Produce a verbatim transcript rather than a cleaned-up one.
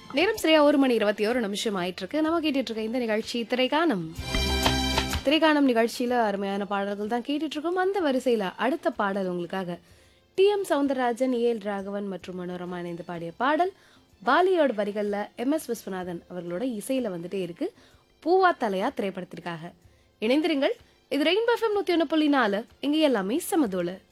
நேரம் சரியா ஒரு மணி இருபத்தி ஒரு நிமிஷம் ஆயிட்டு இருக்கு. நம்ம கேட்டுட்டு இருக்க இந்த நிகழ்ச்சி திரைக்கானம். திரைக்கானம் நிகழ்ச்சியில அருமையான பாடல்கள் தான் கேட்டுட்டு இருக்கோம். அந்த வரிசையில அடுத்த பாடல் உங்களுக்காக D M Soundararajan, A L Raghavan மற்றும் மனோரமா இணைந்து பாடிய பாடல். பாலியோட வரிகள்ல எம் எஸ் விஸ்வநாதன் அவர்களோட இசையில வந்துட்டே இருக்கு. பூவா தலையா திரைப்படத்திற்காக இணைந்திருங்கள். இது ரெயின்போ எஃப்எம் நூத்தி ஒன்று புள்ளி நாலு. இங்க எல்லாமே சமதோல.